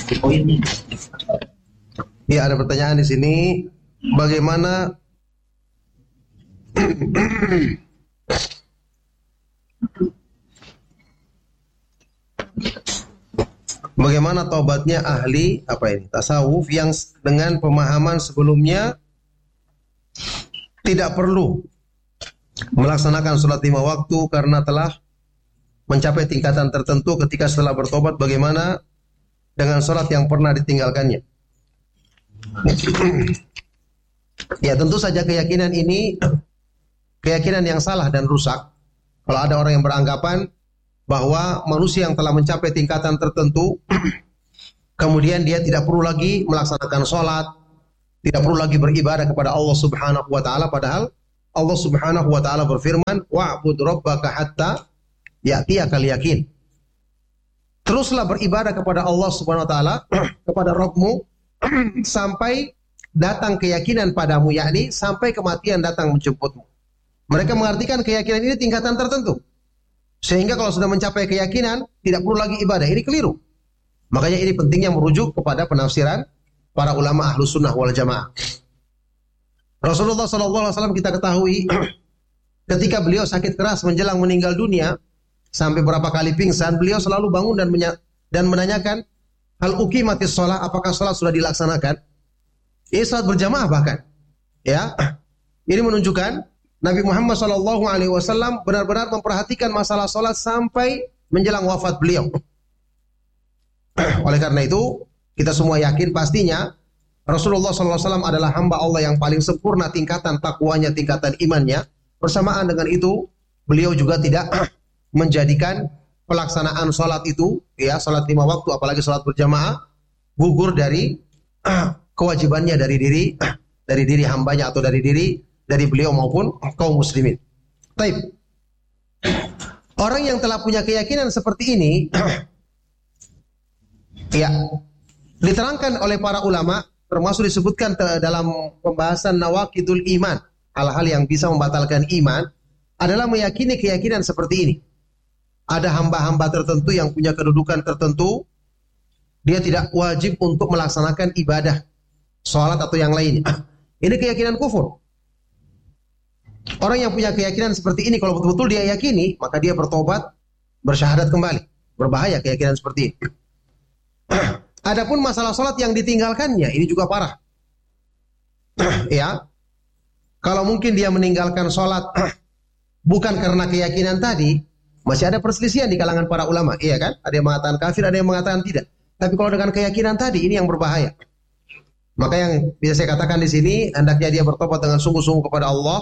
Ya, ada pertanyaan di sini, bagaimana bagaimana taubatnya ahli tasawuf yang dengan pemahaman sebelumnya tidak perlu melaksanakan sholat 5 waktu karena telah mencapai tingkatan tertentu. Ketika setelah bertobat, bagaimana dengan sholat yang pernah ditinggalkannya? Ya, tentu saja keyakinan ini keyakinan yang salah dan rusak. Kalau ada orang yang beranggapan bahwa manusia yang telah mencapai tingkatan tertentu kemudian dia tidak perlu lagi melaksanakan sholat, tidak perlu lagi beribadah kepada Allah Subhanahu wa taala, padahal Allah Subhanahu wa taala berfirman, wa'bud rabbaka hatta ya'tiyakal yaqin. Teruslah beribadah kepada Allah Subhanahu wa taala, kepada Rabbmu sampai datang keyakinan padamu, yakni sampai kematian datang menjemputmu. Mereka mengartikan keyakinan ini tingkatan tertentu. Sehingga kalau sudah mencapai keyakinan, tidak perlu lagi ibadah. Ini keliru. Makanya ini pentingnya merujuk kepada penafsiran para ulama Ahlus Sunnah wal Jamaah. Rasulullah SAW kita ketahui ketika beliau sakit keras menjelang meninggal dunia, sampai berapa kali pingsan, beliau selalu bangun dan menanyakan, hal uqimatis shalah, apakah salat sudah dilaksanakan? Ini salat berjamaah bahkan. Ya, ini menunjukkan Nabi Muhammad SAW benar-benar memperhatikan masalah salat sampai menjelang wafat beliau. Oleh karena itu, kita semua yakin pastinya Rasulullah SAW adalah hamba Allah yang paling sempurna tingkatan takwanya, tingkatan imannya. Bersamaan dengan itu, beliau juga tidak menjadikan pelaksanaan salat itu, ya, salat 5 waktu, apalagi salat berjamaah, gugur dari kewajibannya dari diri hambanya atau dari beliau maupun kaum muslimin. Taib. Orang yang telah punya keyakinan seperti ini, ya, diterangkan oleh para ulama, termasuk disebutkan dalam pembahasan nawaqidul iman, hal-hal yang bisa membatalkan iman, adalah meyakini keyakinan seperti ini. Ada hamba-hamba tertentu yang punya kedudukan tertentu, dia tidak wajib untuk melaksanakan ibadah, sholat atau yang lainnya. Ini keyakinan kufur. Orang yang punya keyakinan seperti ini, kalau betul-betul dia yakini, maka dia bertobat, bersyahadat kembali. Berbahaya keyakinan seperti ini. Adapun masalah sholat yang ditinggalkannya, ini juga parah. Ya, kalau mungkin dia meninggalkan sholat bukan karena keyakinan tadi, masih ada perselisihan di kalangan para ulama, iya kan? Ada yang mengatakan kafir, ada yang mengatakan tidak. Tapi kalau dengan keyakinan tadi, ini yang berbahaya. Maka yang bisa saya katakan di sini, hendaknya dia bertobat dengan sungguh-sungguh kepada Allah,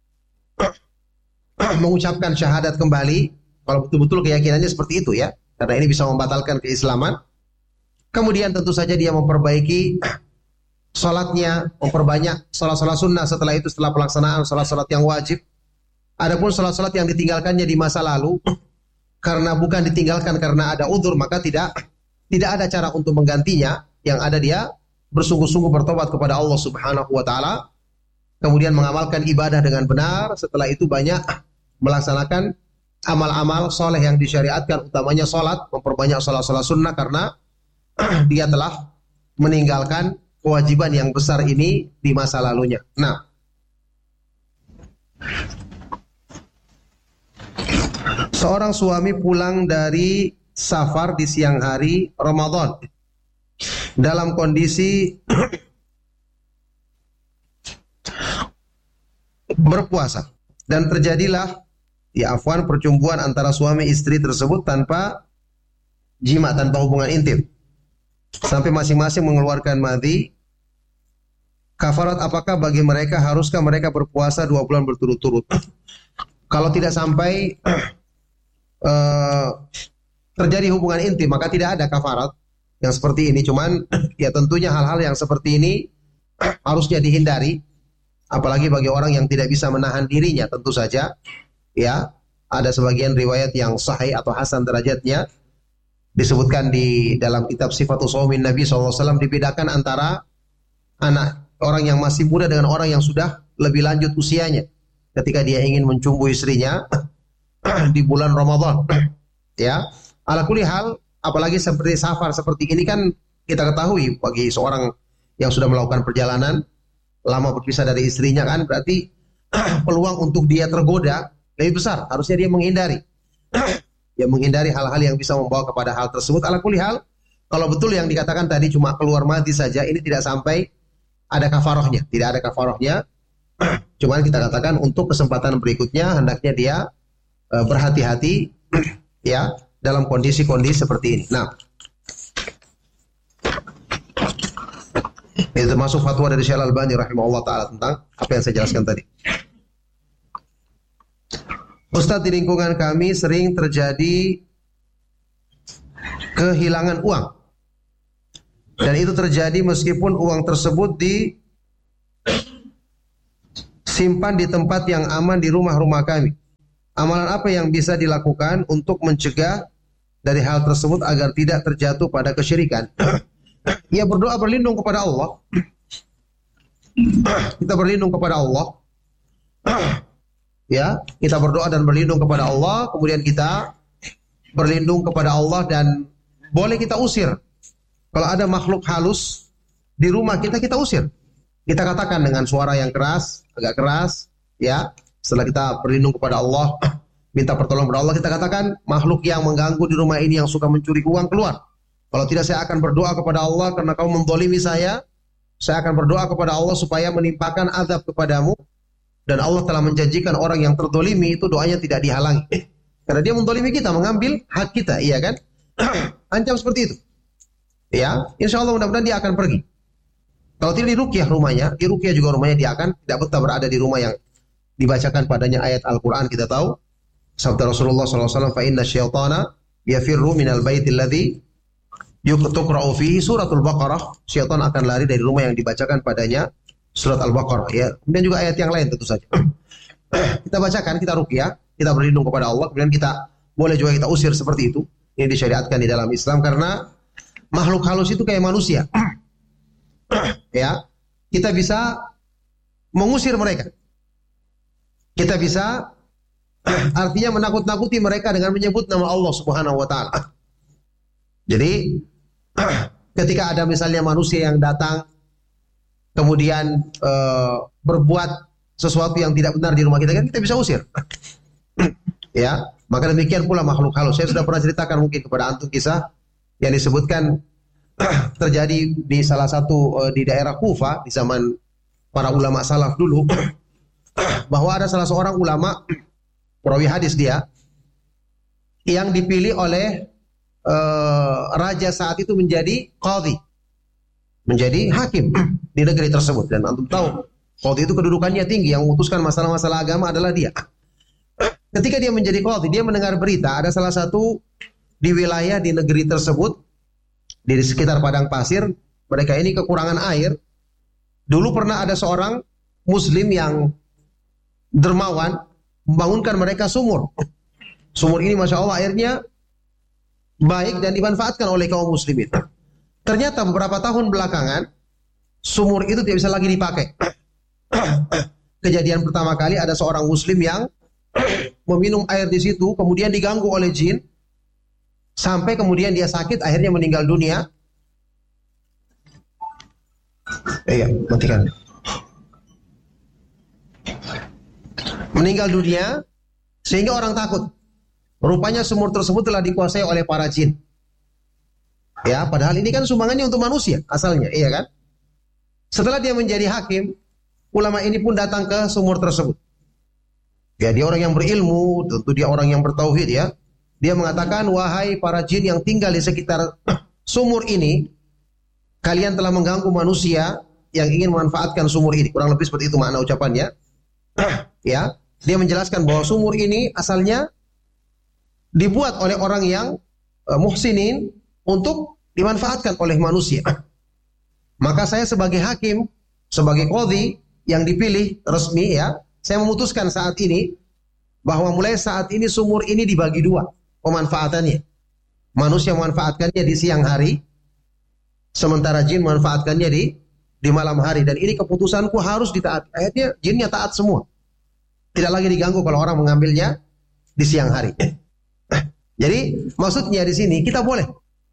mengucapkan syahadat kembali, kalau betul-betul keyakinannya seperti itu, ya, karena ini bisa membatalkan keislaman. Kemudian tentu saja dia memperbaiki sholatnya, memperbanyak sholat-sholat sunnah setelah itu, setelah pelaksanaan sholat-sholat yang wajib. Adapun sholat-sholat yang ditinggalkannya di masa lalu, karena bukan ditinggalkan karena ada udzur, maka tidak ada cara untuk menggantinya. Yang ada dia bersungguh-sungguh bertobat kepada Allah Subhanahu wa taala, kemudian mengamalkan ibadah dengan benar. Setelah itu banyak melaksanakan amal-amal soleh yang disyariatkan, utamanya sholat, memperbanyak sholat-sholat sunnah karena dia telah meninggalkan kewajiban yang besar ini di masa lalunya. Nah, seorang suami pulang dari safar di siang hari Ramadan dalam kondisi berpuasa, dan terjadilah percumbuan antara suami istri tersebut tanpa jima, tanpa hubungan intim, sampai masing-masing mengeluarkan madhi. Kafarat apakah bagi mereka? Haruskah mereka berpuasa 2 bulan berturut-turut? Kalau tidak sampai terjadi hubungan intim, maka tidak ada kafarat yang seperti ini. Cuman ya tentunya hal-hal yang seperti ini harusnya dihindari, apalagi bagi orang yang tidak bisa menahan dirinya. Tentu saja, ya, ada sebagian riwayat yang sahih atau hasan derajatnya, disebutkan di dalam kitab Sifatus Shaumin Nabi SAW, dibedakan antara anak orang yang masih muda dengan orang yang sudah lebih lanjut usianya ketika dia ingin mencumbu istrinya di bulan Ramadan. Ya, ala kulli hal, apalagi seperti safar seperti ini kan kita ketahui bagi seorang yang sudah melakukan perjalanan lama berpisah dari istrinya kan berarti peluang untuk dia tergoda lebih besar. Harusnya dia menghindari. Ya menghindari hal-hal yang bisa membawa kepada hal tersebut. Ala kulli hal, kalau betul yang dikatakan tadi cuma keluar mati saja, ini tidak sampai ada kafarohnya. Tidak ada kafarohnya. Cuman kita katakan untuk kesempatan berikutnya hendaknya dia berhati-hati ya dalam kondisi-kondisi seperti ini. Nah, ini termasuk fatwa dari Syekh Al-Albani rahimahullah ta'ala tentang apa yang saya jelaskan tadi. Ustadz, di lingkungan kami sering terjadi kehilangan uang. Dan itu terjadi meskipun uang tersebut disimpan di tempat yang aman di rumah-rumah kami. Amalan apa yang bisa dilakukan untuk mencegah dari hal tersebut agar tidak terjatuh pada kesyirikan? Ya berdoa berlindung kepada Allah. Kita berlindung kepada Allah. Ya, kita berdoa dan berlindung kepada Allah, kemudian kita berlindung kepada Allah dan boleh kita usir. Kalau ada makhluk halus di rumah kita, kita usir. Kita katakan dengan suara yang keras, agak keras, ya. Setelah kita berlindung kepada Allah, minta pertolongan kepada Allah, kita katakan makhluk yang mengganggu di rumah ini yang suka mencuri uang keluar. Kalau tidak, saya akan berdoa kepada Allah karena kau menzalimi saya. Saya akan berdoa kepada Allah supaya menimpakan azab kepadamu. Dan Allah telah menjanjikan orang yang terzalimi itu doanya tidak dihalangi. Karena dia menzalimi kita, mengambil hak kita, iya kan? Ancam seperti itu. Ya, insya Allah mudah-mudahan dia akan pergi. Kalau tidak diruqyah rumahnya, diruqyah juga rumahnya, dia akan tidak betah berada di rumah yang dibacakan padanya ayat Al-Quran. Kita tahu sabda Rasulullah SAW, fa inna syaitana yafirru minal baitil ladzi tuqra'u fihi suratul Baqarah. Syaitan akan lari dari rumah yang dibacakan padanya surat Al-Baqarah, ya. Kemudian juga ayat yang lain tentu saja. Kita bacakan, kita ruqyah, kita berlindung kepada Allah, kemudian kita boleh juga kita usir seperti itu. Ini disyariatkan di dalam Islam karena makhluk halus itu kayak manusia. Ya, kita bisa mengusir mereka. Kita bisa artinya menakut-nakuti mereka dengan menyebut nama Allah Subhanahu wa taala. Jadi ketika ada misalnya manusia yang datang kemudian berbuat sesuatu yang tidak benar di rumah kita, kan kita bisa usir. Ya, maka demikian pula makhluk halus. Saya sudah pernah ceritakan mungkin kepada antum kisah yang disebutkan terjadi di salah satu di daerah Kufa di zaman para ulama salaf dulu, bahwa ada salah seorang ulama perawi hadis dia yang dipilih oleh raja saat itu menjadi qadhi, menjadi hakim di negeri tersebut. Dan antum tahu qadhi itu kedudukannya tinggi, yang memutuskan masalah-masalah agama adalah dia. Ketika dia menjadi qadhi, dia mendengar berita ada salah satu di wilayah di negeri tersebut, di sekitar padang pasir, mereka ini kekurangan air. Dulu pernah ada seorang muslim yang dermawan membangunkan mereka sumur. Sumur ini Masya Allah airnya baik dan dimanfaatkan oleh kaum muslimin. Ternyata beberapa tahun belakangan sumur itu tidak bisa lagi dipakai. Kejadian pertama kali ada seorang muslim yang meminum air di situ, kemudian diganggu oleh jin, sampai kemudian dia sakit, akhirnya meninggal dunia. Iya, matikan. Meninggal dunia sehingga orang takut. Rupanya sumur tersebut telah dikuasai oleh para jin. Ya, padahal ini kan sumbangannya untuk manusia asalnya, iya kan? Setelah dia menjadi hakim, ulama ini pun datang ke sumur tersebut. Ya, dia orang yang berilmu, tentu dia orang yang bertauhid ya. Dia mengatakan, wahai para jin yang tinggal di sekitar sumur ini, kalian telah mengganggu manusia yang ingin memanfaatkan sumur ini. Kurang lebih seperti itu makna ucapannya. Ya, dia menjelaskan bahwa sumur ini asalnya dibuat oleh orang yang muhsinin untuk dimanfaatkan oleh manusia. Maka saya sebagai hakim, sebagai qadhi yang dipilih resmi ya, saya memutuskan saat ini bahwa mulai saat ini sumur ini dibagi dua pemanfaatannya. Manusia memanfaatkannya di siang hari, sementara jin memanfaatkannya di malam hari. Dan ini keputusanku harus ditaati. Akhirnya jinnya taat semua. Tidak lagi diganggu kalau orang mengambilnya di siang hari. Jadi maksudnya di sini kita boleh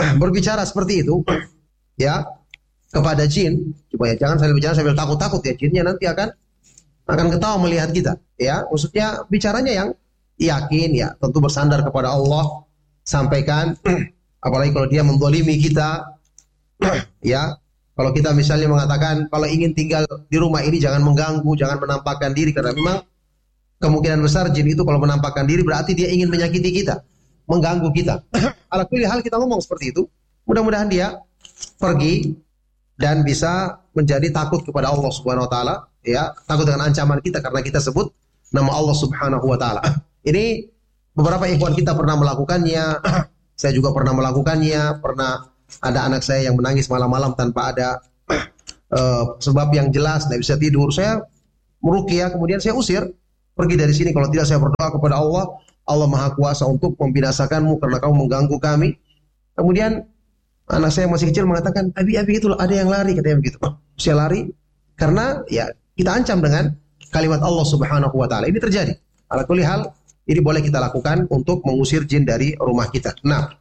berbicara seperti itu, ya, kepada jin, coba ya jangan sambil bicara sambil takut-takut ya, jinnya nanti akan ketawa melihat kita, ya. Maksudnya bicaranya yang yakin, ya, tentu bersandar kepada Allah, sampaikan, apalagi kalau dia menzalimi kita, ya. Kalau kita misalnya mengatakan kalau ingin tinggal di rumah ini jangan mengganggu, jangan menampakkan diri, karena memang kemungkinan besar jin itu kalau menampakkan diri berarti dia ingin menyakiti kita, mengganggu kita. Ala kulli hal kita ngomong seperti itu, mudah-mudahan dia pergi dan bisa menjadi takut kepada Allah Subhanahu wa taala, ya, takut dengan ancaman kita karena kita sebut nama Allah Subhanahu wa taala. Ini beberapa ikhwan kita pernah melakukannya, saya juga pernah melakukannya, pernah ada anak saya yang menangis malam-malam tanpa ada sebab yang jelas, tidak bisa tidur. Saya meruqyah, kemudian saya usir, pergi dari sini, kalau tidak saya berdoa kepada Allah, Allah Maha Kuasa untuk membinasakanmu karena kamu mengganggu kami. Kemudian anak saya masih kecil mengatakan, abi itu ada yang lari, katanya begitu. Saya lari karena ya kita ancam dengan kalimat Allah Subhanahu wa taala. Ini terjadi. Ala kulli hal, ini boleh kita lakukan untuk mengusir jin dari rumah kita. Nah,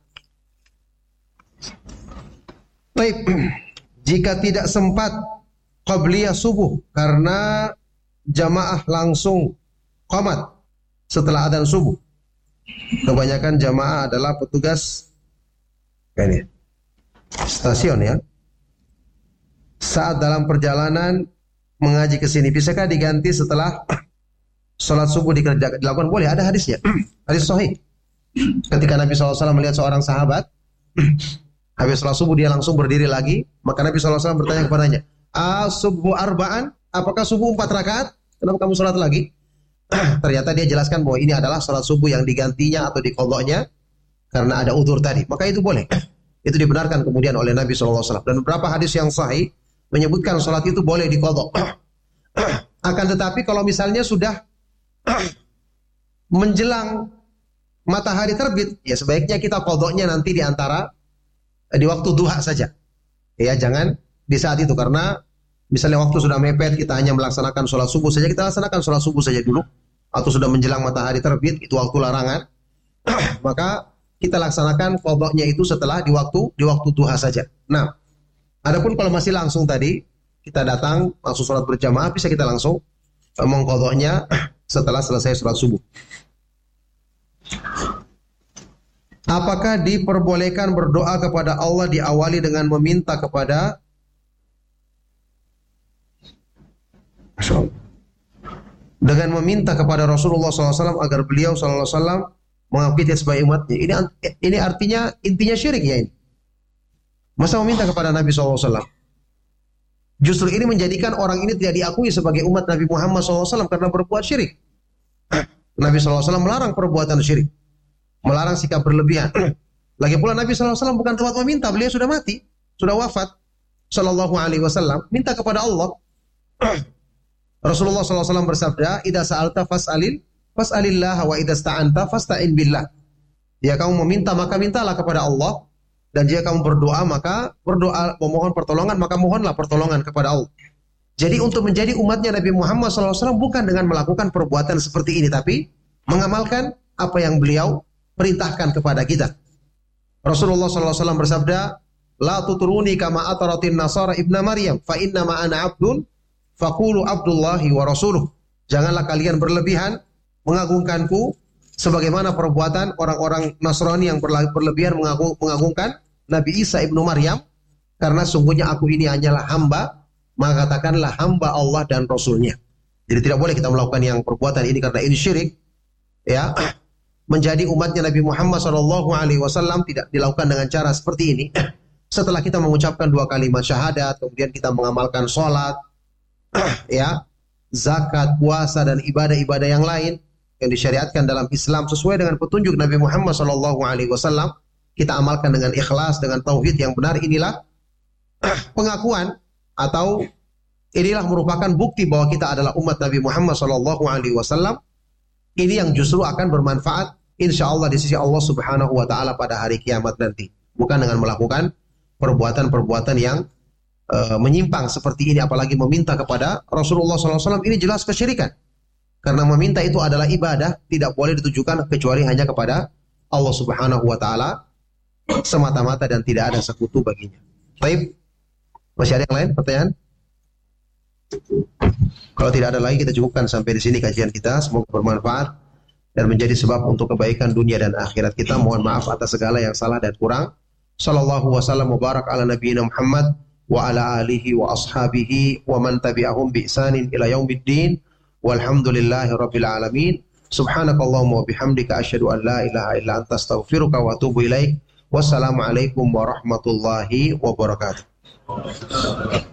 baik, jika tidak sempat qabliyah subuh karena jamaah langsung qamat setelah adzan subuh. Kebanyakan jamaah adalah petugas ini stasiun, ya. Saat dalam perjalanan mengaji ke sini, bisakah diganti setelah sholat subuh dilakukan? Boleh, ada hadisnya. Hadis sahih. Ketika Nabi SAW melihat seorang sahabat habis sholat subuh dia langsung berdiri lagi, maka Nabi SAW bertanya kepadanya, "As-subuh arba'an? Apakah subuh 4 rakaat? Kenapa kamu sholat lagi?" Ternyata dia jelaskan bahwa ini adalah sholat subuh yang digantinya atau diqadha'nya karena ada udzur tadi. Maka itu boleh. Itu dibenarkan kemudian oleh Nabi SAW. Dan beberapa hadis yang sahih menyebutkan sholat itu boleh diqadha'. Akan tetapi kalau misalnya sudah menjelang matahari terbit, ya sebaiknya kita qadha'nya nanti di waktu duha saja. Ya, jangan di saat itu, karena misalnya waktu sudah mepet, kita hanya melaksanakan sholat subuh saja, kita laksanakan sholat subuh saja dulu, atau sudah menjelang matahari terbit, itu waktu larangan. Maka kita laksanakan qadha'nya itu setelah di waktu duha saja. Nah, adapun kalau masih langsung tadi, kita datang langsung sholat berjamaah, bisa kita langsung mengqadha'nya setelah selesai sholat subuh. Apakah diperbolehkan berdoa kepada Allah diawali dengan meminta kepada Rasulullah SAW agar beliau SAW mengakui kita sebagai umatnya? Ini artinya intinya syirik, ya ini. Masa meminta kepada Nabi SAW? Justru ini menjadikan orang ini tidak diakui sebagai umat Nabi Muhammad SAW karena berbuat syirik. Nabi SAW melarang perbuatan syirik, melarang sikap berlebihan. Lagi pula Nabi SAW bukan tempat meminta, beliau sudah mati, sudah wafat Sallallahu Alaihi Wasallam, minta kepada Allah. Rasulullah SAW bersabda, "Idza sa'alta fas'alillah wa idza sta'anta fasta'in billah." Jika kamu meminta maka mintalah kepada Allah, dan jika kamu berdoa maka memohon pertolongan maka mohonlah pertolongan kepada Allah. Jadi untuk menjadi umatnya Nabi Muhammad SAW bukan dengan melakukan perbuatan seperti ini, tapi mengamalkan apa yang beliau perintahkan kepada kita. Rasulullah SAW bersabda, "La tuturuni kama ataratin nasara ibna Maryam, fa inna ma ana abdun, faqulu abdullahi wa rasuluh." Janganlah kalian berlebihan mengagungkanku sebagaimana perbuatan orang-orang Nasrani yang berlebihan mengagungkan Nabi Isa ibnu Maryam, karena sungguhnya aku ini hanyalah hamba, maka katakanlah hamba Allah dan Rasulnya. Jadi tidak boleh kita melakukan yang perbuatan ini karena ini syirik. Ya, menjadi umatnya Nabi Muhammad SAW tidak dilakukan dengan cara seperti ini. Setelah kita mengucapkan 2 kalimat syahadat, kemudian kita mengamalkan sholat, ya, zakat, puasa, dan ibadah-ibadah yang lain yang disyariatkan dalam Islam sesuai dengan petunjuk Nabi Muhammad SAW, kita amalkan dengan ikhlas, dengan tauhid yang benar. Inilah pengakuan atau inilah merupakan bukti bahwa kita adalah umat Nabi Muhammad SAW. Ini yang justru akan bermanfaat insya Allah di sisi Allah Subhanahu wa Ta'ala pada hari kiamat nanti, bukan dengan melakukan perbuatan-perbuatan yang menyimpang seperti ini, apalagi meminta kepada Rasulullah SAW. Ini jelas kesyirikan, karena meminta itu adalah ibadah, tidak boleh ditujukan kecuali hanya kepada Allah Subhanahu wa Ta'ala. semata-mata dan tidak ada sekutu baginya. Baik, masih ada yang lain pertanyaan? Kalau tidak ada lagi, kita cukupkan sampai di sini kajian kita. Semoga bermanfaat dan menjadi sebab untuk kebaikan dunia dan akhirat kita. Mohon maaf atas segala yang salah dan kurang. Sallallahu wasallam mubarak ala nabiyina Muhammad wa ala alihi wa ashabihi wa man tabi'ahum bi ihsanin ila yaumiddin. Walhamdulillahi rabbil alamin. Subhanakallahumma wa bihamdika asyhadu an la ilaha illa anta astaghfiruka wa atubu ilaik. Wassalamualaikum warahmatullahi wabarakatuh.